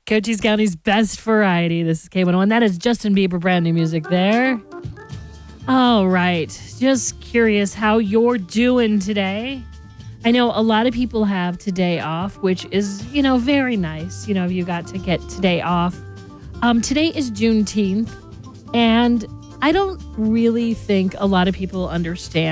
Cochise County's best variety. This is K101. That is Justin Bieber, brand new music there. All right. Just curious how you're doing today. I know a lot of people have today off, which is, very nice. You got to get today off. Today is Juneteenth, and I don't really think a lot of people understand